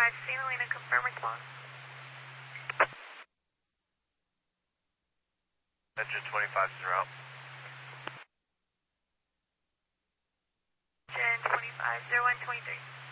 St. Helena, confirm response. Engine 25 is en route. Engine 25, 0123.